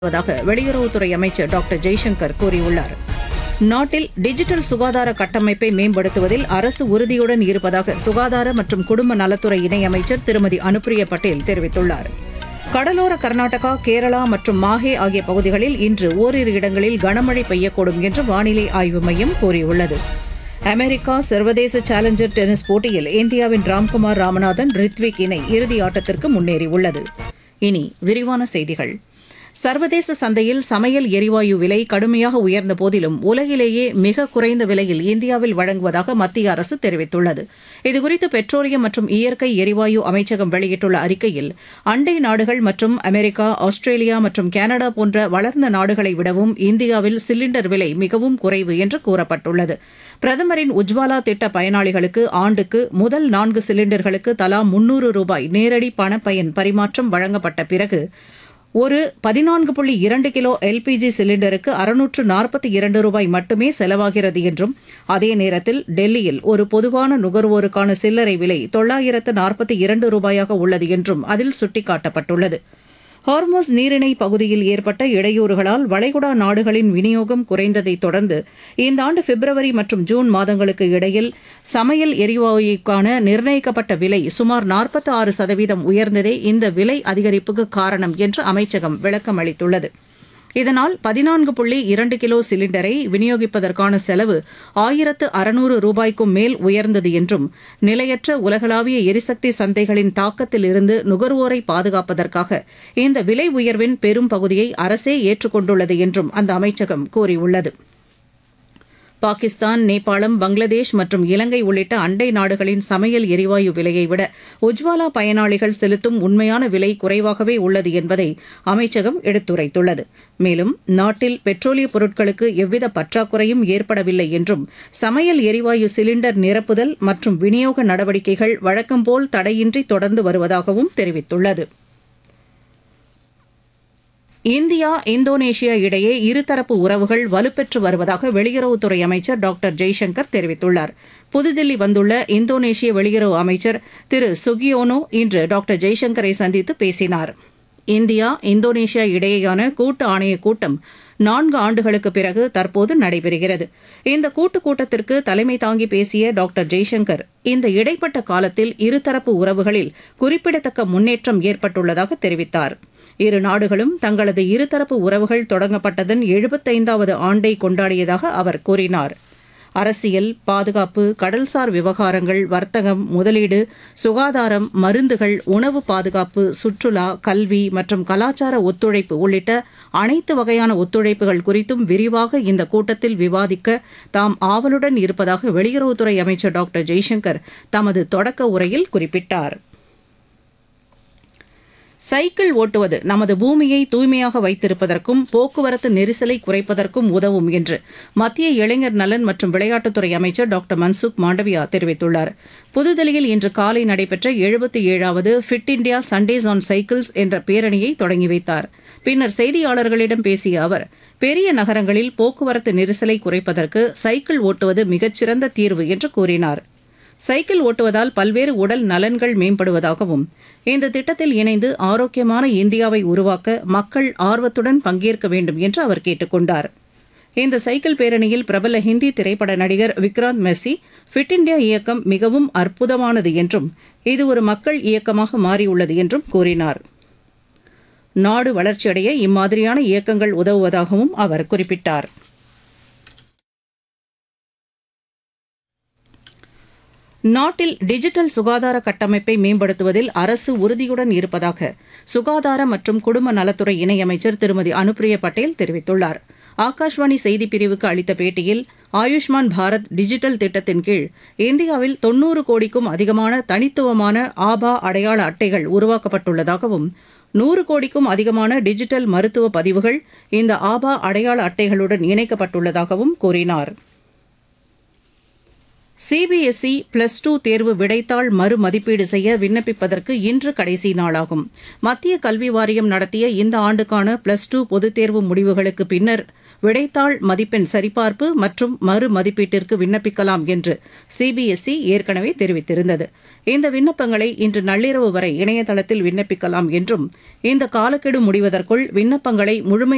வருவதாக வெளியுறவுத்துறை அமைச்சர் டாக்டர் ஜெய்சங்கர் கூறியுள்ளார். நாட்டில் டிஜிட்டல் சுகாதார கட்டமைப்பை மேம்படுத்துவதில் அரசு உறுதியுடன் இருப்பதாக சுகாதார மற்றும் குடும்ப நலத்துறை இணையமைச்சர் திருமதி அனுப்பிரியா பட்டேல் தெரிவித்துள்ளார். கடலோர கர்நாடகா, கேரளா மற்றும் மாஹே ஆகிய பகுதிகளில் இன்று ஓரிரு இடங்களில் கனமழை பெய்யக்கூடும் என்று வானிலை ஆய்வு மையம் கூறியுள்ளது. அமெரிக்கா சர்வதேச சேலஞ்சர் டென்னிஸ் போட்டியில் இந்தியாவின் ராம்குமார் ராமநாதன், ரித்விக் இணை இறுதி ஆட்டத்திற்கு முன்னேறியுள்ளது. இனி விரிவான செய்திகள். சர்வதேச சந்தையில் சமையல் எரிவாயு விலை கடுமையாக உயர்ந்த போதிலும் உலகிலேயே மிக குறைந்த விலையில் இந்தியாவில் வழங்குவதாக மத்திய அரசு தெரிவித்துள்ளது. இதுகுறித்து பெட்ரோலியம் மற்றும் இயற்கை எரிவாயு அமைச்சகம் வெளியிட்டுள்ள அறிக்கையில், அண்டை நாடுகள் மற்றும் அமெரிக்கா, ஆஸ்திரேலியா மற்றும் கனடா போன்ற வளர்ந்த நாடுகளை விடவும் இந்தியாவில் சிலிண்டர் விலை மிகவும் குறைவு என்று கூறப்பட்டுள்ளது. பிரதமரின் உஜ்வாலா திட்ட பயனாளிகளுக்கு ஆண்டுக்கு முதல் 4 சிலிண்டர்களுக்கு தலா ₹300 நேரடி பணப்பயன் பரிமாற்றம் வழங்கப்பட்ட பிறகு ஒரு 14.2 கிலோ எல்பிஜி சிலிண்டருக்கு ₹642 மட்டுமே செலவாகிறது என்றும், அதே நேரத்தில் டெல்லியில் ஒரு பொதுவான நுகர்வோருக்கான சில்லறை விலை ₹942 உள்ளது என்றும் அதில் சுட்டிக்காட்டப்பட்டுள்ளது. ஹார்மோஸ் நீரிணை பகுதியில் ஏற்பட்ட இடையூறுகளால் வளைகுடா நாடுகளின் விநியோகம் குறைந்ததைத் தொடர்ந்து இந்த ஆண்டு பிப்ரவரி மற்றும் ஜூன் மாதங்களுக்கு இடையில் சமையல் எரிவாயுக்கான நிர்ணயிக்கப்பட்ட விலை சுமார் 46% உயர்ந்ததே இந்த விலை அதிகரிப்புக்கு காரணம் என்று அமைச்சகம் விளக்கம் அளித்துள்ளது. இதனால் 14.2 கிலோ சிலிண்டரை விநியோகிப்பதற்கான செலவு ₹1,600க்கும் மேல் உயர்ந்தது என்றும், நிலையற்ற உலகளாவிய எரிசக்தி சந்தைகளின் தாக்கத்திலிருந்து நுகர்வோரை பாதுகாப்பதற்காக இந்த விலை உயர்வின் பெரும் பகுதியை அரசே ஏற்றுக்கொண்டுள்ளது என்றும் அந்த அமைச்சகம் கூறியுள்ளது. பாகிஸ்தான், நேபாளம், பங்களாதேஷ் மற்றும் இலங்கை உள்ளிட்ட அண்டை நாடுகளின் சமையல் எரிவாயு விலையை விட உஜ்வாலா பயனாளிகள் செலுத்தும் உண்மையான விலை குறைவாகவே உள்ளது என்பதை அமைச்சகம் எடுத்துரைத்துள்ளது. மேலும் நாட்டில் பெட்ரோலிய பொருட்களுக்கு எவ்வித பற்றாக்குறையும் ஏற்படவில்லை என்றும், சமையல் எரிவாயு சிலிண்டர் நிரப்புதல் மற்றும் விநியோக நடவடிக்கைகள் வழக்கம்போல் தடையின்றி தொடர்ந்து வருவதாகவும் தெரிவித்துள்ளது. இந்தியா, இந்தோனேஷியா இடையே இருதரப்பு உறவுகள் வலுப்பெற்று வருவதாக வெளியுறவுத்துறை அமைச்சர் டாக்டர் ஜெய்சங்கர் தெரிவித்துள்ளார். புதுதில்லி வந்துள்ள இந்தோனேஷிய வெளியுறவு அமைச்சர் திரு சுகியோனோ இன்று டாக்டர் ஜெய்சங்கரை சந்தித்து பேசினார். இந்தியா, இந்தோனேஷியா இடையேயான கூட்டு ஆணையக் கூட்டம் 4 ஆண்டுகளுக்கு பிறகு தற்போது நடைபெறுகிறது. இந்த கூட்டத்திற்கு தலைமை தாங்கி பேசிய டாக்டர் ஜெய்சங்கர், இந்த இடைப்பட்ட காலத்தில் இருதரப்பு உறவுகளில் குறிப்பிடத்தக்க முன்னேற்றம் ஏற்பட்டுள்ளதாக தெரிவித்தார். இரு நாடுகளும் தங்களது இருதரப்பு உறவுகள் தொடங்கப்பட்டதன் 75வது ஆண்டை கொண்டாடியதாக அவர் கூறினார். அரசியல், பாதுகாப்பு, கடல்சார் விவகாரங்கள், வர்த்தகம், முதலீடு, சுகாதாரம், மருந்துகள், உணவு பாதுகாப்பு, சுற்றுலா, கல்வி மற்றும் கலாச்சார ஒத்துழைப்பு உள்ளிட்ட அனைத்து வகையான ஒத்துழைப்புகள் குறித்தும் விரிவாக இந்த கூட்டத்தில் விவாதிக்க தாம் ஆவலுடன் இருப்பதாக வெளியுறவுத்துறை அமைச்சர் டாக்டர் ஜெய்சங்கர் தமது தொடக்க உரையில் குறிப்பிட்டார். சைக்கிள் ஓட்டுவது நமது பூமியை தூய்மையாக வைத்திருப்பதற்கும் போக்குவரத்து நெரிசலை குறைப்பதற்கும் உதவும் என்று மத்திய இளைஞர் நலன் மற்றும் விளையாட்டுத்துறை அமைச்சர் டாக்டர் மன்சுக் மாண்டவியா தெரிவித்துள்ளார். புதுதில்லியில் இன்று காலை நடைபெற்ற 77வது fit India Sundays on cycles என்ற பேரணியை தொடங்கி வைத்தார். பின்னர் செய்தியாளர்களிடம் பேசிய அவர், பெரிய நகரங்களில் போக்குவரத்து நெரிசலை குறைப்பதற்கு சைக்கிள் ஓட்டுவது மிகச்சிறந்த தீர்வு என்று கூறினார். சைக்கிள் ஓட்டுவதால் பல்வேறு உடல் நலன்கள் மேம்படுவதாகவும், இந்த திட்டத்தில் இணைந்து ஆரோக்கியமான இந்தியாவை உருவாக்க மக்கள் ஆர்வத்துடன் பங்கேற்க வேண்டும் என்று அவர் கேட்டுக் கொண்டார். இந்த சைக்கிள் பேரணியில் பிரபல ஹிந்தி திரைப்பட நடிகர் விக்ராந்த் மெஸ்ஸி, ஃபிட் இண்டியா இயக்கம் மிகவும் அற்புதமானது என்றும், இது ஒரு மக்கள் இயக்கமாக மாறியுள்ளது என்றும் கூறினார். நாடு வளர்ச்சியடைய இம்மாதிரியான இயக்கங்கள் உதவுவதாகவும் அவர் குறிப்பிட்டார். நாட்டில் டிஜிட்டல் சுகாதார கட்டமைப்பை மேம்படுத்துவதில் அரசு உறுதியுடன் இருப்பதாக சுகாதார மற்றும் குடும்ப நலத்துறை இணையமைச்சர் திருமதி அனுப்பிரியா பட்டேல் தெரிவித்துள்ளார். ஆகாஷ்வாணி செய்திப்பிரிவுக்கு அளித்த பேட்டியில், ஆயுஷ்மான் பாரத் டிஜிட்டல் திட்டத்தின் கீழ் இந்தியாவில் 90 கோடிக்கும் அதிகமான தனித்துவமான ஆபா அடையாள அட்டைகள் உருவாக்கப்பட்டுள்ளதாகவும், 100 கோடிக்கும் அதிகமான டிஜிட்டல் மருத்துவ பதிவுகள் இந்த ஆபா அடையாள அட்டைகளுடன் இணைக்கப்பட்டுள்ளதாகவும் கூறினார். சிபிஎஸ்இ +2 தேர்வு விடைத்தாள் மறுமதிப்பீடு செய்ய விண்ணப்பிப்பதற்கு இன்று கடைசி நாளாகும். மத்திய கல்வி வாரியம் நடத்திய இந்த ஆண்டுக்கான +2 பொதுத் தேர்வு முடிவுகளுக்கு பின்னர் விடைத்தாள் மதிப்பெண் சரிபார்ப்பு மற்றும் மறுமதிப்பீட்டிற்கு விண்ணப்பிக்கலாம் என்று சிபிஎஸ்இ ஏற்கனவே தெரிவித்திருந்தது. இந்த விண்ணப்பங்களை இன்று நள்ளிரவு வரை இணையதளத்தில் விண்ணப்பிக்கலாம் என்றும், இந்த காலக்கெடு முடிவதற்குள் விண்ணப்பங்களை முழுமையாக